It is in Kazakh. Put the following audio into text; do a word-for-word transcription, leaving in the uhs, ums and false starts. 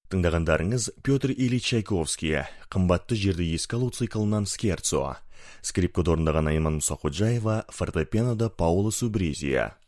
Тыңдағандарыңыз Петр Ильич Чайковский, қымбатты жерді еске алу циклынан Скерцо. Скрипкада орындаған Айман Мұсақожаева, фортепианода Паула Субризия.